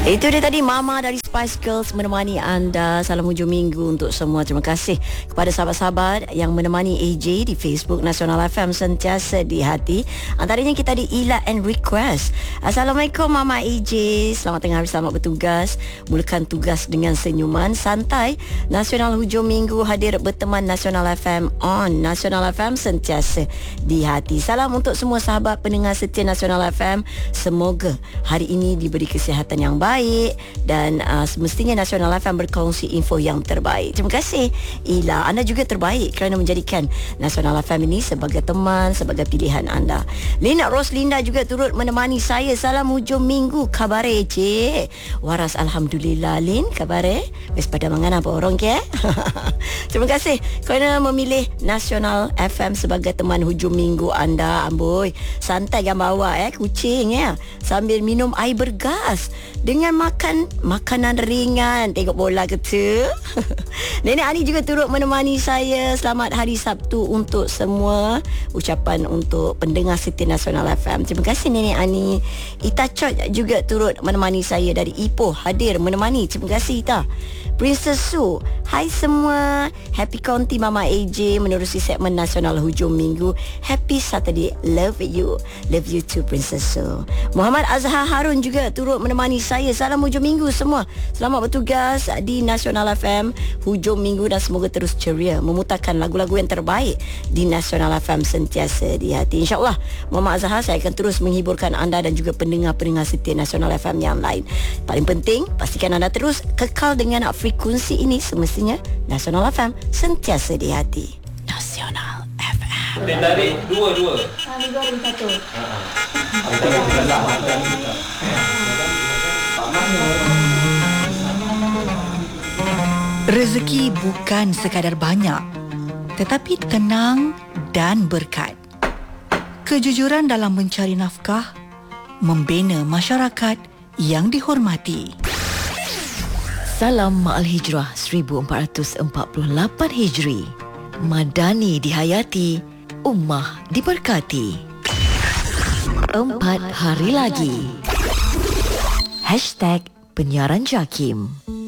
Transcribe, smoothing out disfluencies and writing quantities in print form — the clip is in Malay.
Itu dia tadi Mama dari Spice Girls menemani anda. Salam hujung minggu untuk semua. Terima kasih kepada sahabat-sahabat yang menemani AJ di Facebook Nasional FM sentiasa di hati. Antaranya kita di Ila and Request. Assalamualaikum Mama AJ. Selamat tengah hari, selamat bertugas. Mulakan tugas dengan senyuman santai. Nasional hujung minggu hadir berteman Nasional FM on. Nasional FM sentiasa di hati. Salam untuk semua sahabat pendengar setia Nasional FM. Semoga hari ini diberi kesihatan yang baik dan semestinya Nasional FM berkongsi info yang terbaik. Terima kasih Ila, anda juga terbaik kerana menjadikan Nasional FM ini sebagai teman, sebagai pilihan anda. Lina Roslinda juga turut menemani saya. Salam hujung minggu, kabare cik? Waras alhamdulillah. Lin, kabare? Wes pada mangan apa orang ke? Terima kasih kerana memilih Nasional FM sebagai teman hujung minggu anda. Amboi, santai kan bawa kucing sambil minum air bergas dengan makan makanan ringan, tengok bola ke tu. Nenek Ani juga turut menemani saya. Selamat hari Sabtu untuk semua. Ucapan untuk pendengar setia Nasional FM. Terima kasih Nenek Ani. Ita Chot juga turut menemani saya dari Ipoh, hadir menemani. Terima kasih Ita. Princess Su, hai semua. Happy Konti Mama AJ menerusi segmen Nasional hujung minggu. Happy Saturday. Love you. Love you too Princess Su. Muhammad Azhar Harun juga turut menemani saya. Salam hujung minggu semua. Selamat bertugas di Nasional FM hujung minggu dan semoga terus ceria memutarkan lagu-lagu yang terbaik di Nasional FM sentiasa di hati. InsyaAllah Muhammad Azhar, saya akan terus menghiburkan anda dan juga pendengar-pendengar setia Nasional FM yang lain. Paling penting, pastikan anda terus kekal dengan frekuensi ini. Semestinya Nasional FM sentiasa di hati. Nasional FM. Dia tarik dua. Dua dan satu. Rezeki bukan sekadar banyak, tetapi tenang dan berkat. Kejujuran dalam mencari nafkah, membina masyarakat yang dihormati. Salam Ma'al Hijrah 1448 Hijri. Madani dihayati, ummah diberkati. 4 hari lagi. #Penyiaran Jakim.